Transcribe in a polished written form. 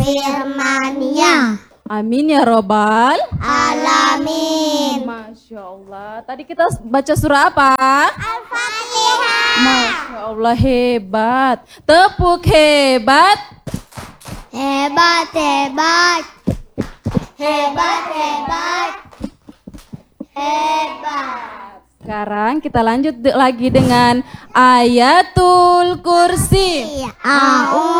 firman-Nya. Amin ya robbal alamin. Masya Allah. Tadi kita baca surah apa? Al-Fatihah. Masya Allah, hebat. Tepuk hebat. Hebat, hebat. Hebat, hebat. Hebat. Sekarang kita lanjut lagi dengan ayatul kursi. A'udzu